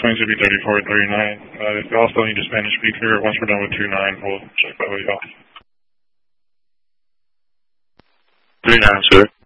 Twins will be 3439. If y'all still need a Spanish speaker, once we're done with 29, we'll check that with y'all. 39, sir.